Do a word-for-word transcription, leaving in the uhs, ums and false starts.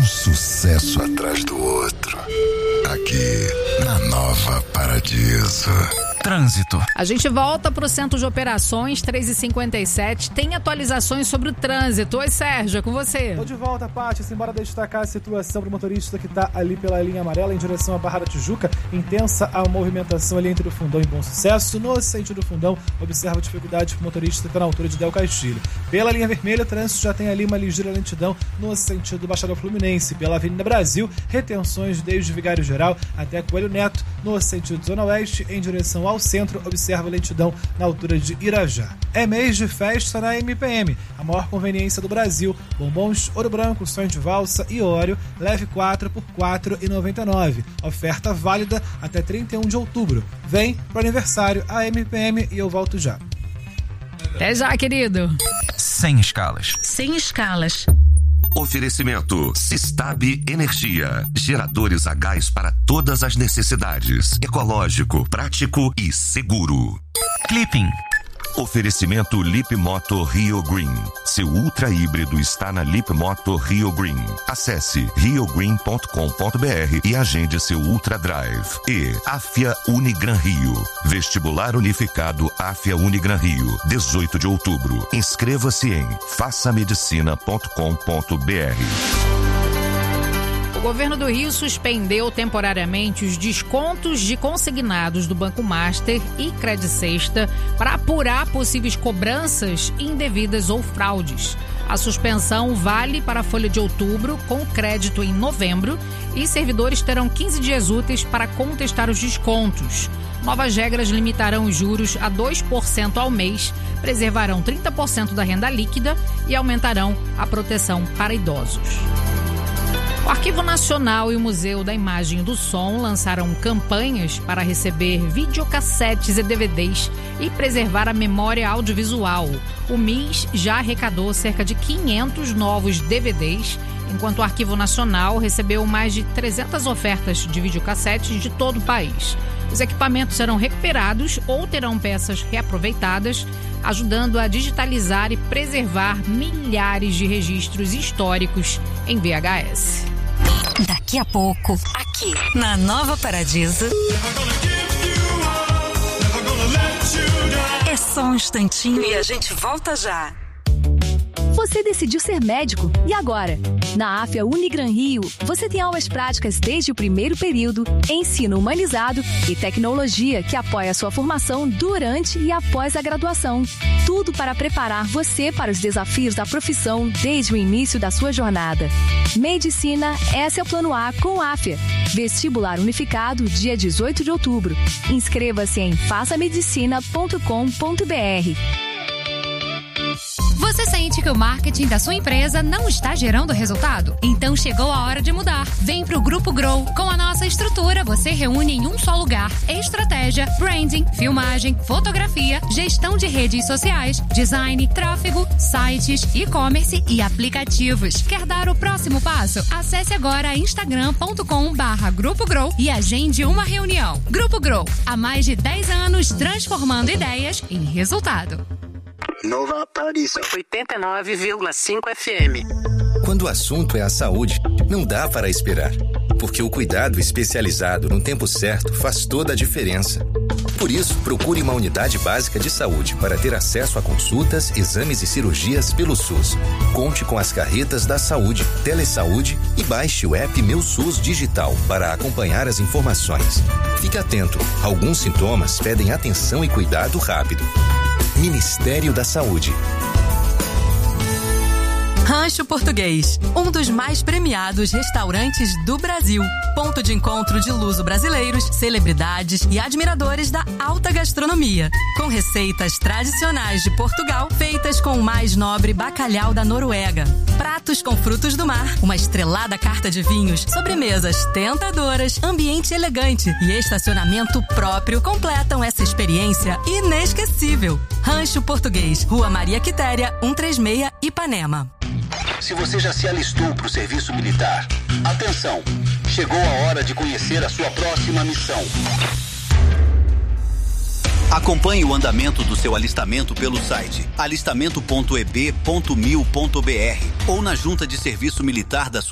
Um sucesso atrás do outro. Aqui, na Nova Paradiso. Trânsito. A gente volta para o Centro de Operações, três e cinquenta e sete. Tem atualizações sobre o trânsito. Oi, Sérgio, é com você. Tô de volta, Paty. Simbora destacar a situação para o motorista que tá ali pela linha amarela em direção à Barra da Tijuca. Intensa a movimentação ali entre o Fundão e Bom Sucesso. No sentido do Fundão, observa dificuldade para o motorista que está na altura de Del Castilho. Pela linha vermelha, o trânsito já tem ali uma ligeira lentidão no sentido do Baixada Fluminense. Pela Avenida Brasil, retenções desde Vigário Geral até Coelho Neto. No sentido Zona Oeste, em direção ao centro, observa lentidão na altura de Irajá. É mês de festa na M P M, a maior conveniência do Brasil. Bombons Ouro Branco, Sonho de Valsa e Óleo, leve quatro por quatro reais e noventa e nove centavos. Oferta válida até trinta e um de outubro. Vem pro aniversário a M P M e eu volto já. Até já, querido. Sem escalas. Sem escalas. Oferecimento Sistab Energia. Geradores a gás para todas as necessidades. Ecológico, prático e seguro. Clipping. Oferecimento Lip Moto Rio Green. Seu ultra híbrido está na Lip Moto Rio Green. Acesse rio green ponto com ponto b r e agende seu Ultra Drive. E Afia Unigran Rio. Vestibular Unificado Afia Unigran Rio. dezoito de outubro. Inscreva-se em faça medicina ponto com ponto b r. O governo do Rio suspendeu temporariamente os descontos de consignados do Banco Master e Credicesta para apurar possíveis cobranças indevidas ou fraudes. A suspensão vale para a folha de outubro, com crédito em novembro, e servidores terão quinze dias úteis para contestar os descontos. Novas regras limitarão os juros a dois por cento ao mês, preservarão trinta por cento da renda líquida e aumentarão a proteção para idosos. O Arquivo Nacional e o Museu da Imagem e do Som lançaram campanhas para receber videocassetes e D V Ds e preservar a memória audiovisual. O M I S já arrecadou cerca de quinhentos novos D V Ds, enquanto o Arquivo Nacional recebeu mais de trezentas ofertas de videocassetes de todo o país. Os equipamentos serão recuperados ou terão peças reaproveitadas, ajudando a digitalizar e preservar milhares de registros históricos em V H S. Daqui a pouco, aqui na Nova Paradiso. É só um instantinho e a gente volta já. Você decidiu ser médico, e agora? Na Afia Unigran Rio, você tem aulas práticas desde o primeiro período, ensino humanizado e tecnologia que apoia a sua formação durante e após a graduação. Tudo para preparar você para os desafios da profissão desde o início da sua jornada. Medicina, esse é o plano A com Afia. Vestibular unificado, dia dezoito de outubro. Inscreva-se em faça medicina ponto com ponto b r. Você sente que o marketing da sua empresa não está gerando resultado? Então chegou a hora de mudar. Vem pro Grupo Grow. Com a nossa estrutura, você reúne em um só lugar estratégia, branding, filmagem, fotografia, gestão de redes sociais, design, tráfego, sites, e-commerce e aplicativos. Quer dar o próximo passo? Acesse agora instagram ponto com barra Grupo Grow e agende uma reunião. Grupo Grow, há mais de dez anos transformando ideias em resultado. Nova Paradiso oitenta e nove vírgula cinco F M. Quando o assunto é a saúde, não dá para esperar, porque o cuidado especializado no tempo certo faz toda a diferença. Por isso, procure uma unidade básica de saúde para ter acesso a consultas, exames e cirurgias pelo SUS. Conte com as carretas da saúde, Telesaúde e baixe o app Meu SUS Digital para acompanhar as informações. Fique atento, alguns sintomas pedem atenção e cuidado rápido. Ministério da Saúde. Rancho Português, um dos mais premiados restaurantes do Brasil. Ponto de encontro de luso-brasileiros, celebridades e admiradores da alta gastronomia. Com receitas tradicionais de Portugal, feitas com o mais nobre bacalhau da Noruega. Pratos com frutos do mar, uma estrelada carta de vinhos, sobremesas tentadoras, ambiente elegante e estacionamento próprio completam essa experiência inesquecível. Rancho Português, Rua Maria Quitéria, cento e trinta e seis, Ipanema. Se você já se alistou para o serviço militar, atenção! Chegou a hora de conhecer a sua próxima missão. Acompanhe o andamento do seu alistamento pelo site alistamento ponto e b ponto mil ponto b r ou na junta de serviço militar da sua